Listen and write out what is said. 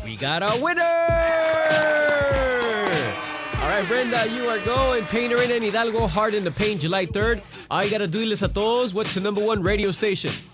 We got a winner! All right, Brenda, you are going. Painter in Hidalgo, Hard in the Paint, July 3rd. Ay, gotta do this a todos. What's the number one radio station?